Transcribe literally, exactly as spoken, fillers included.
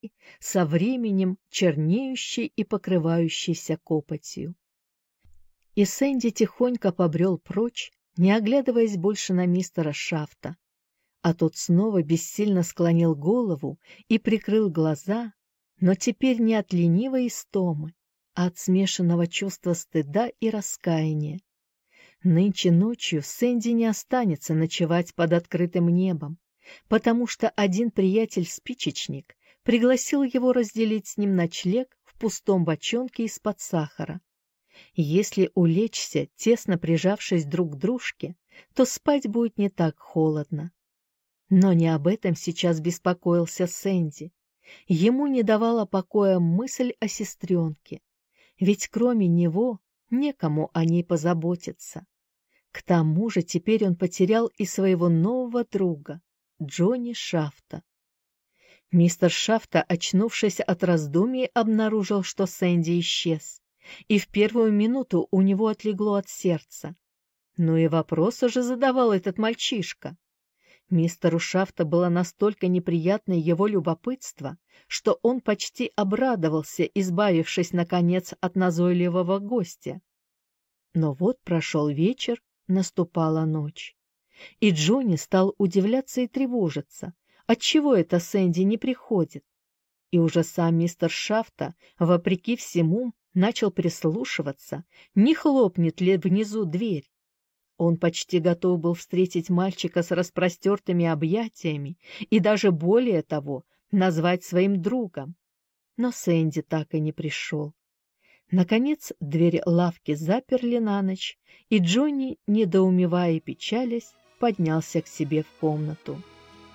со временем чернеющей и покрывающейся копотью. И Сэнди тихонько побрел прочь, не оглядываясь больше на мистера Шафта, а тот снова бессильно склонил голову и прикрыл глаза, но теперь не от ленивой истомы, а от смешанного чувства стыда и раскаяния. Нынче ночью Сэнди не останется ночевать под открытым небом, потому что один приятель-спичечник пригласил его разделить с ним ночлег в пустом бочонке из-под сахара. Если улечься, тесно прижавшись друг к дружке, то спать будет не так холодно. Но не об этом сейчас беспокоился Сэнди. Ему не давала покоя мысль о сестренке, ведь кроме него некому о ней позаботиться. К тому же теперь он потерял и своего нового друга, Джонни Шафта. Мистер Шафта, очнувшись от раздумий, обнаружил, что Сэнди исчез, и в первую минуту у него отлегло от сердца. Ну и вопрос уже задавал этот мальчишка. Мистеру Шафта было настолько неприятно его любопытство, что он почти обрадовался, избавившись, наконец, от назойливого гостя. Но вот прошел вечер, наступала ночь. И Джонни стал удивляться и тревожиться, отчего это Сэнди не приходит. И уже сам мистер Шафта, вопреки всему, начал прислушиваться, не хлопнет ли внизу дверь. Он почти готов был встретить мальчика с распростертыми объятиями и даже более того, назвать своим другом. Но Сэнди так и не пришел. Наконец дверь лавки заперли на ночь, и Джонни, недоумевая и печалясь, поднялся к себе в комнату.